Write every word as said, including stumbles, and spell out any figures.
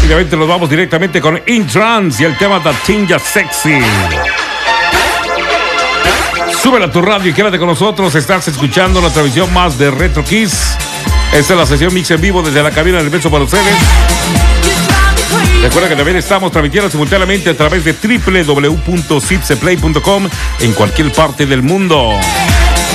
Rápidamente nos vamos directamente con In Trance y el tema de Tinja Sexy. Súbela a tu radio y quédate con nosotros. Estás escuchando la transmisión más de Retro Kiss. Esta es la sesión mix en vivo desde la cabina del beso para ustedes. Recuerda que también estamos transmitiendo simultáneamente a través de doble u doble u doble u punto zipseplay punto com en cualquier parte del mundo.